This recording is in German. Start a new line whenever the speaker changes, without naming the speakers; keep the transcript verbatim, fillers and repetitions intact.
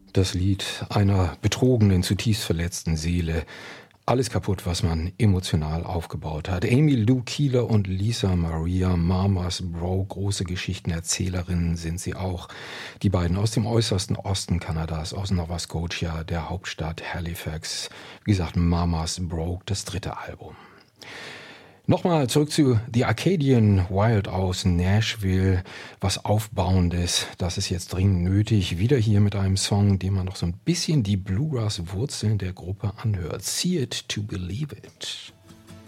Das Lied einer betrogenen, zutiefst verletzten Seele. Alles kaputt, was man emotional aufgebaut hat. Amy Lou Keeler und Lisa Maria Mamas Bro, große Geschichtenerzählerinnen sind sie auch. Die beiden aus dem äußersten Osten Kanadas, aus Nova Scotia, der Hauptstadt Halifax. Wie gesagt, Mamas Bro, das dritte Album. Nochmal zurück zu The Arcadian Wild aus Nashville. Was Aufbauendes, das ist jetzt dringend nötig. Wieder hier mit einem Song, dem man noch so ein bisschen die Bluegrass-Wurzeln der Gruppe anhört. See it to believe it.